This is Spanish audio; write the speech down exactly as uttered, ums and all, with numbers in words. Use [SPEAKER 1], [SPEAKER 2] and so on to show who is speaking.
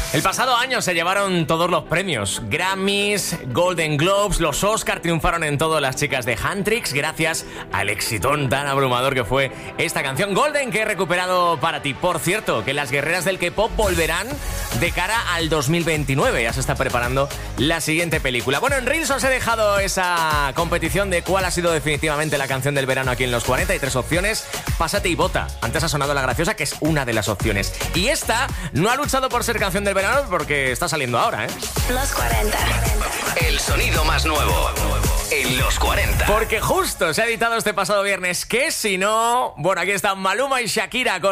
[SPEAKER 1] El pasado año se llevaron todos los premios. Grammys, Golden Globes, los Oscar triunfaron en todo las chicas de Huntrix gracias al exitón tan abrumador que fue esta canción Golden que he recuperado para ti. Por cierto, que las guerreras del K-pop volverán de cara al dos mil veintinueve. Ya se está preparando la siguiente película. Bueno, en Reels os he dejado esa competición de cuál ha sido definitivamente la canción del verano aquí en Los cuarenta. Hay tres opciones. Pásate y vota. Antes ha sonado La Graciosa, que es una de las opciones. Y esta no ha luchado por ser canción del verano porque está saliendo ahora, ¿eh?
[SPEAKER 2] Los cuarenta.
[SPEAKER 3] El sonido más nuevo en Los cuarenta.
[SPEAKER 1] Porque justo se ha editado este pasado viernes. Que si no... Bueno, aquí están Maluma y Shakira con